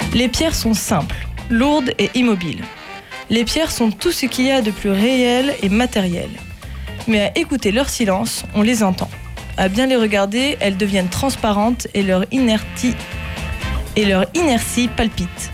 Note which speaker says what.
Speaker 1: Les pierres sont simples, lourdes et immobiles. Les pierres sont tout ce qu'il y a de plus réel et matériel. Mais à écouter leur silence, on les entend. À bien les regarder, elles deviennent transparentes et leur inertie palpite.